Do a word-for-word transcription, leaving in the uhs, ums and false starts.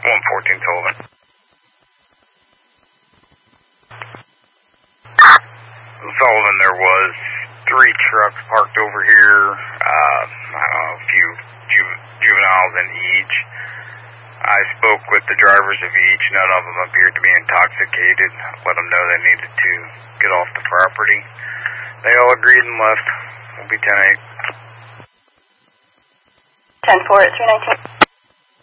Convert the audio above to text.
one fourteen Sullivan. Sullivan, there was three trucks parked over here, uh, I don't know, a few ju- juveniles in each. I spoke with the drivers of each. None of them appeared to be intoxicated. Let them know they needed to get off the property. They all agreed and left. We'll be ten eight. ten four at three nineteen.